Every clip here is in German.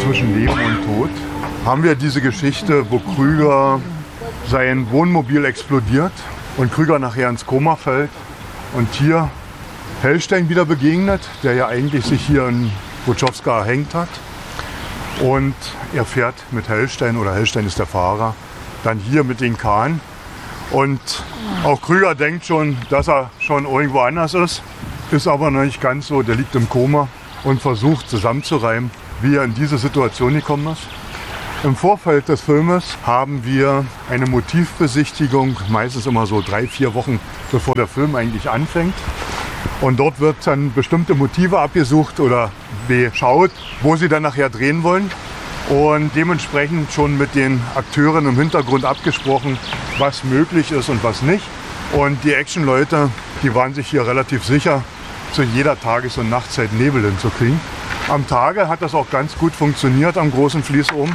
zwischen Leben und Tod haben wir diese Geschichte, wo Krüger sein Wohnmobil explodiert und Krüger nachher ins Koma fällt und hier Hellstein wieder begegnet, der ja eigentlich sich hier in Buczowska erhängt hat. Und er fährt mit Hellstein, oder Hellstein ist der Fahrer, dann hier mit den Kahn. Und auch Krüger denkt schon, dass er schon irgendwo anders ist aber noch nicht ganz so. Der liegt im Koma und versucht zusammenzureimen, wie er in diese Situation gekommen ist. Im Vorfeld des Filmes haben wir eine Motivbesichtigung, meistens immer so 3-4 Wochen bevor der Film eigentlich anfängt. Und dort wird dann bestimmte Motive abgesucht oder beschaut, wo sie dann nachher drehen wollen. Und dementsprechend schon mit den Akteuren im Hintergrund abgesprochen, was möglich ist und was nicht. Und die Actionleute, die waren sich hier relativ sicher, zu jeder Tages- und Nachtzeit Nebel hinzukriegen. Am Tage hat das auch ganz gut funktioniert am großen Fließ oben.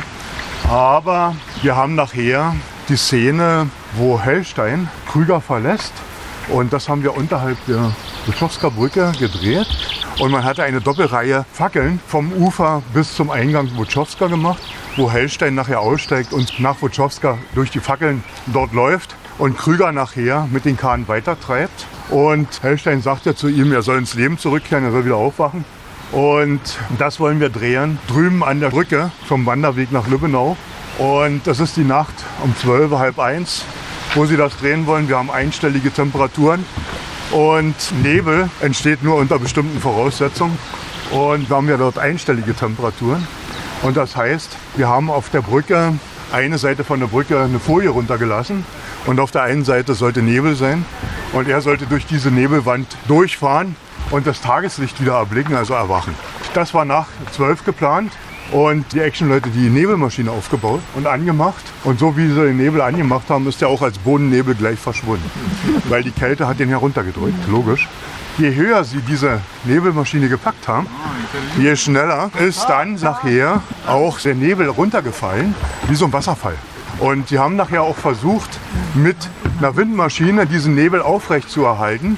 Aber wir haben nachher die Szene, wo Hellstein Krüger verlässt. Und das haben wir unterhalb der Buczowska Brücke gedreht. Und man hatte eine Doppelreihe Fackeln vom Ufer bis zum Eingang Buczowska gemacht, wo Hellstein nachher aussteigt und nach Buczowska durch die Fackeln dort läuft und Krüger nachher mit den Kahn weitertreibt. Und Hellstein sagt ja zu ihm, er soll ins Leben zurückkehren, er soll wieder aufwachen. Und das wollen wir drehen, drüben an der Brücke vom Wanderweg nach Lübbenau. Und das ist die Nacht um 12, halb 1, wo sie das drehen wollen. Wir haben einstellige Temperaturen und Nebel entsteht nur unter bestimmten Voraussetzungen. Und wir haben ja dort einstellige Temperaturen. Und das heißt, wir haben auf der Brücke, eine Seite von der Brücke, eine Folie runtergelassen. Und auf der einen Seite sollte Nebel sein. Und er sollte durch diese Nebelwand durchfahren und das Tageslicht wieder erblicken, also erwachen. Das war nach 12 geplant und die Actionleute die Nebelmaschine aufgebaut und angemacht. Und so wie sie den Nebel angemacht haben, ist der auch als Bodennebel gleich verschwunden. Weil die Kälte hat den heruntergedrückt, logisch. Je höher sie diese Nebelmaschine gepackt haben, je schneller ist dann nachher auch der Nebel runtergefallen, wie so ein Wasserfall. Und die haben nachher auch versucht, mit einer Windmaschine diesen Nebel aufrecht zu erhalten.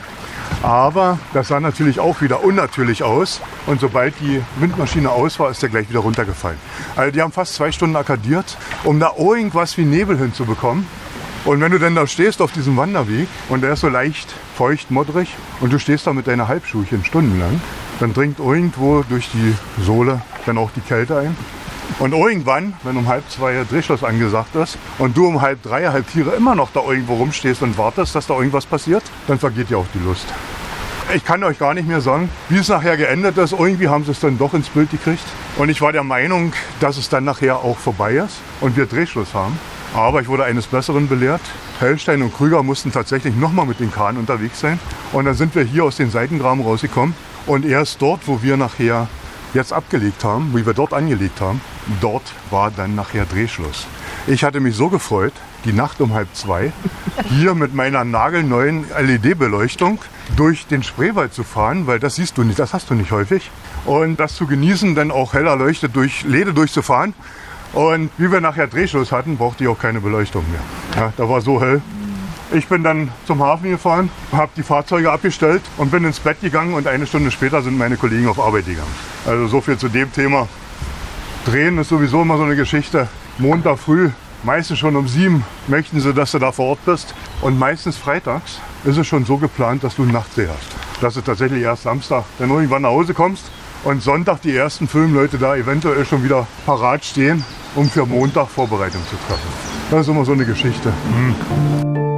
Aber das sah natürlich auch wieder unnatürlich aus. Und sobald die Windmaschine aus war, ist der gleich wieder runtergefallen. Also die haben fast 2 Stunden akkordiert, um da irgendwas wie Nebel hinzubekommen. Und wenn du dann da stehst auf diesem Wanderweg und der ist so leicht feucht, modrig und du stehst da mit deinen Halbschuhchen stundenlang, dann dringt irgendwo durch die Sohle dann auch die Kälte ein. Und irgendwann, wenn um 1:30 der Drehschluss angesagt ist und du um 2:30, 3:30 immer noch da irgendwo rumstehst und wartest, dass da irgendwas passiert, dann vergeht dir auch die Lust. Ich kann euch gar nicht mehr sagen, wie es nachher geendet ist. Irgendwie haben sie es dann doch ins Bild gekriegt. Und ich war der Meinung, dass es dann nachher auch vorbei ist und wir Drehschluss haben. Aber ich wurde eines Besseren belehrt. Hellstein und Krüger mussten tatsächlich nochmal mit den Kahn unterwegs sein. Und dann sind wir hier aus den Seitengraben rausgekommen. Und erst dort, wo wir nachher jetzt abgelegt haben, wie wir dort angelegt haben, dort war dann nachher Drehschluss. Ich hatte mich so gefreut, die Nacht um 1:30 hier mit meiner nagelneuen LED-Beleuchtung durch den Spreewald zu fahren, weil das siehst du nicht, das hast du nicht häufig. Und das zu genießen, dann auch hell erleuchtet durch Läde durchzufahren. Und wie wir nachher Drehschluss hatten, brauchte ich auch keine Beleuchtung mehr. Ja, da war so hell. Ich bin dann zum Hafen gefahren, habe die Fahrzeuge abgestellt und bin ins Bett gegangen und 1 Stunde später sind meine Kollegen auf Arbeit gegangen. Also so viel zu dem Thema. Drehen ist sowieso immer so eine Geschichte. Montag früh, meistens schon um 7 möchten sie, dass du da vor Ort bist. Und meistens freitags ist es schon so geplant, dass du einen Nachtdreh hast. Dass du tatsächlich erst Samstag dann irgendwann nach Hause kommst und Sonntag die ersten Filmleute da eventuell schon wieder parat stehen, um für Montag Vorbereitung zu treffen. Das ist immer so eine Geschichte.